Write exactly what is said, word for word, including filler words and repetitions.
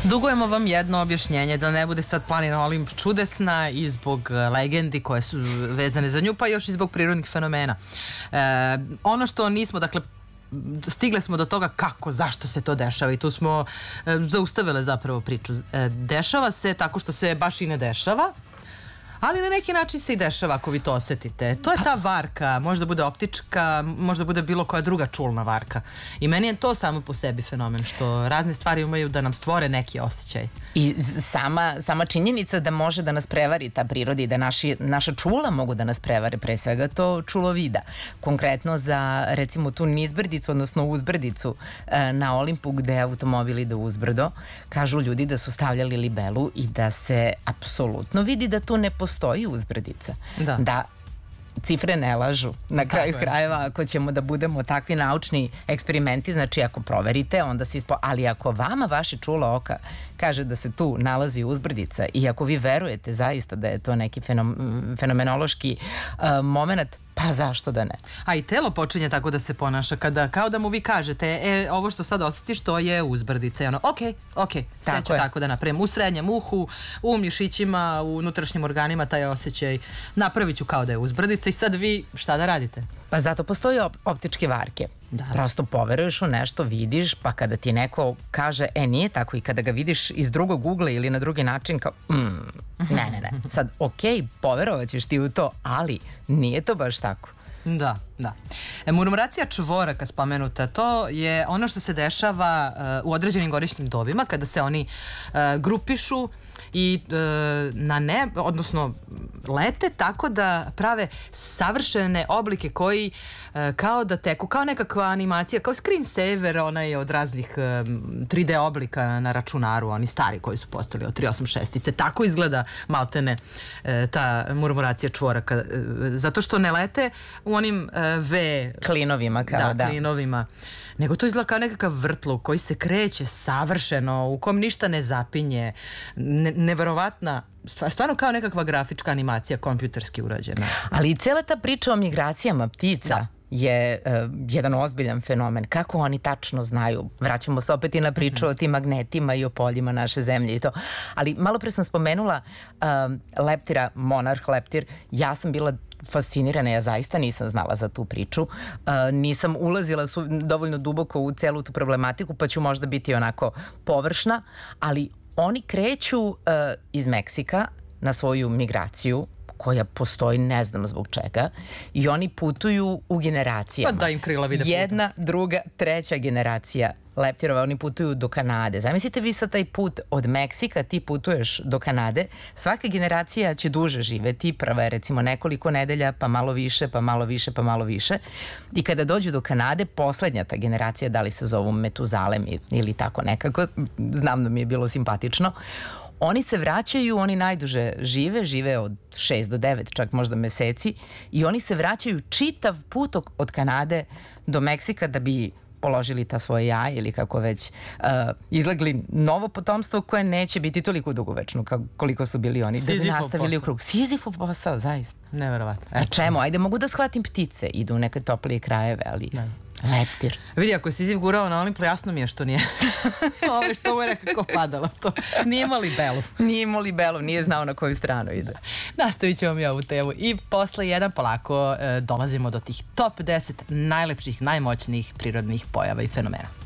Dugujemo vam jedno objašnjenje, da ne bude sad planina Olimp čudesna i zbog legendi koje su vezane za nju, pa još i zbog prirodnih fenomena. E, ono što nismo, dakle, stigle smo do toga kako, zašto se to dešava i tu smo e, zaustavile zapravo priču. E, dešava se tako što se baš i ne dešava, ali na neki način se i dešava ako vi to osetite. To je ta varka, možda bude optička, možda bude bilo koja druga čulna varka. I meni je to samo po sebi fenomen, što razne stvari umaju da nam stvore neki osjećaj. I sama, sama činjenica da može da nas prevari ta priroda i da naši, naša čula mogu da nas prevare, pre svega to čulo vida. Konkretno za recimo tu nizbrdicu, odnosno uzbrdicu na Olimpu gde automobili idu uzbrdo, kažu ljudi da su stavljali libelu i da se apsolutno vidi da tu ne postoji uzbrdica. Da. Da cifre ne lažu. Na kraju krajeva, ako ćemo da budemo takvi naučni eksperimenti, znači ako proverite, onda se ispo... Ali ako vama vaše čulo oka kaže da se tu nalazi uzbrdica i ako vi verujete zaista da je to neki fenom, fenomenološki uh, moment, pa zašto da ne? A i telo počinje tako da se ponaša, kada kao da mu vi kažete, e, ovo što sad osjetiš, to je uzbrdica. I ono, ok, ok, sve ću tako da napravim. U srednjem uhu, u mišićima, u unutrašnjim organima taj osjećaj napravit ću kao da je uzbrdica i sad vi šta da radite? Pa zato postoji op optičke varke. Da. Prosto poveruješ u nešto, vidiš, pa kada ti neko kaže, e, nije tako, i kada ga vidiš iz drugog ugla ili na drugi način, kao, mm, ne, ne, ne, sad, ok, poverovat ćeš ti u to, ali nije to baš tako. Da, da. E, murmuracija čvoraka spomenuta, to je ono što se dešava uh, u određenim godišnjim dobima, kada se oni uh, grupišu i uh, na nebo, odnosno lete tako da prave savršene oblike koji uh, kao da teku, kao nekakva animacija, kao screensaver, onaj od raznih um, tri D oblika na računaru, oni stari koji su postali od tri osam šestice. Tako izgleda maltene uh, ta murmuracija čvoraka, uh, zato što ne lete u onim uh, V... klinovima, kao da. Da, klinovima. Nego to izgleda kao nekakav vrtluk koji se kreće savršeno, u kom ništa ne zapinje. Ne, neverovatna, stvarno kao nekakva grafička animacija, kompjuterski urađena. Ali i cijela ta priča o migracijama ptica... Da. je uh, jedan ozbiljan fenomen. Kako oni tačno znaju? Vraćamo se opet i na priču mm-hmm. o tim magnetima i o poljima naše zemlje i to. Ali malo pre sam spomenula uh, leptira, monarh leptir. Ja sam bila fascinirana, ja zaista nisam znala za tu priču. Uh, nisam ulazila su dovoljno duboko u celu tu problematiku, pa ću možda biti onako površna, ali oni kreću uh, iz Meksika na svoju migraciju, koja postoji ne znam zbog čega, i oni putuju u generacijama. Pa da im krila vide puta. Jedna, druga, treća generacija leptirova, oni putuju do Kanade. Zamislite vi sad taj put od Meksika, ti putuješ do Kanade, svaka generacija će duže živeti, prva je recimo nekoliko nedelja, pa malo više, pa malo više, pa malo više. I kada dođu do Kanade, poslednja ta generacija, da li se zovu Metuzalem ili tako nekako, znam da mi je bilo simpatično, oni se vraćaju, oni najduže žive, žive od šest do devet, čak možda meseci, i oni se vraćaju čitav put od Kanade do Meksika da bi položili ta svoje jaje ili kako već uh, izlegli novo potomstvo koje neće biti toliko dugovečno koliko su bili oni. Da bi nastavili u krug. Sizifov posao, zaista. Neverovatno. A čemu? Ajde, mogu da shvatim ptice, idu u neke toplije krajeve, ali... Ne. Leptir. Vidi, ako je Sizif gurao na Olimp, jasno mi je što nije. Ovo što mu je nekako padalo. To. Nije imao libelu. Nije imao libelu, nije znao na koju stranu ide. Nastavit ćemo mi ovu temu. I posle jedan polako e, dolazimo do tih top deset najlepših, najmoćnijih prirodnih pojava i fenomena.